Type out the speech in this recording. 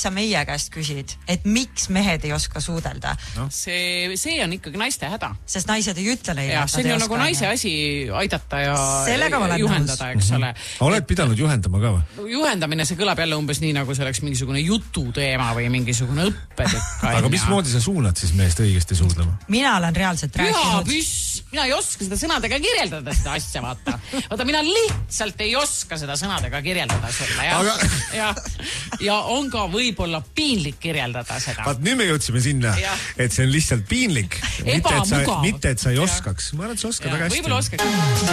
sa meie käest küsid, et miks mehed ei oska suudelda? No. See on ikkagi naiste häda. Sest naised ei ütle neile. Ja, see on ju nagu naise asi aidata ja juhendada, eks ole. Oled pidanud juhendama ka või? Juhendamine, see kõlab jälle umbes nii, nagu see oleks mingisugune jututeema või mingisugune õppetükk. Aga mismoodi sa suunad siis meest õigesti suudlema? Mina olen reaalselt rääkinud. Mina ei oska seda sõnadega kirjeldada seda asja, vaata, mina lihtsalt ei oska seda sõnadega kirjeldada sulle, ja on ka võib-olla piinlik kirjeldada seda. Vaat nüüd me jõudsime sinna, et see on lihtsalt piinlik. Mitte, et sa ei oskaks. Ma arvan, et sa oskad väga hästi. Võib-olla oskaks.